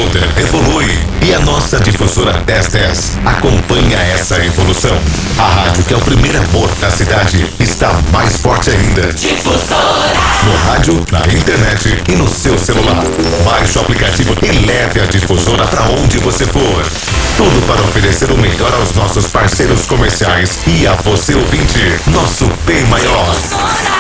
muda, evolui. E a nossa difusora 1010 acompanha essa evolução. A rádio que é o primeiro amor da cidade está mais forte ainda. Difusora. No rádio, na internet e no seu celular. Baixe o aplicativo e leve a difusora para onde você for. Tudo para oferecer o melhor aos nossos parceiros comerciais e a você ouvinte, nosso bem maior. Difusora.